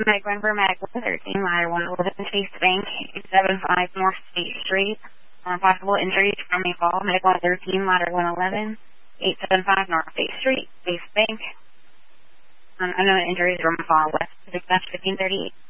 Meg Renver, Mag 13, ladder 111, Chase Bank, 875 North State Street. Possible injuries from a fall, Meg 113, ladder 111, 875 North State Street, Chase Bank. Unknown injuries from a fall, West 1538.